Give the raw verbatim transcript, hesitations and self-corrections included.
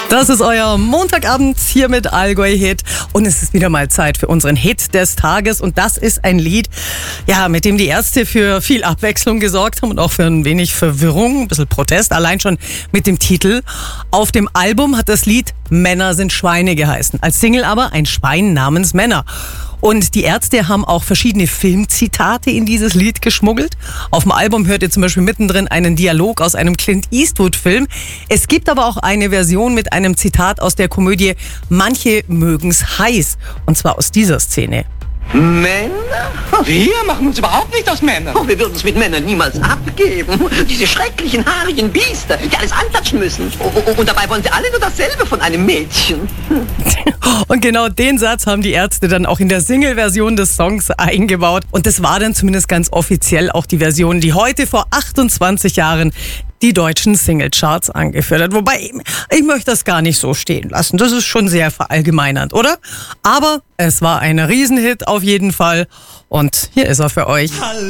Das ist euer Montagabend hier mit Allgäu Hit und es ist wieder mal Zeit für unseren Hit des Tages und das ist ein Lied, ja, mit dem die Ärzte für viel Abwechslung gesorgt haben und auch für ein wenig Verwirrung, ein bisschen Protest, allein schon mit dem Titel. Auf dem Album hat das Lied Männer sind Schweine geheißen, als Single aber ein Schwein namens Männer. Und die Ärzte haben auch verschiedene Filmzitate in dieses Lied geschmuggelt. Auf dem Album hört ihr zum Beispiel mittendrin einen Dialog aus einem Clint Eastwood-Film. Es gibt aber auch eine Version mit einem Zitat aus der Komödie Manche mögen's heiß. Und zwar aus dieser Szene. Männer? Wir machen uns überhaupt nicht aus Männern. Oh, wir würden uns mit Männern niemals abgeben. Diese schrecklichen, haarigen Biester, die alles antatschen müssen. Oh, oh, und dabei wollen sie alle nur dasselbe von einem Mädchen. Und genau den Satz haben die Ärzte dann auch in der Single-Version des Songs eingebaut. Und das war dann zumindest ganz offiziell auch die Version, die heute vor achtundzwanzig Jahren die deutschen Singlecharts angeführt hat. Wobei, ich möchte das gar nicht so stehen lassen. Das ist schon sehr verallgemeinernd, oder? Aber es war ein Riesenhit auf jeden Fall. Und hier ist er für euch. Hallo.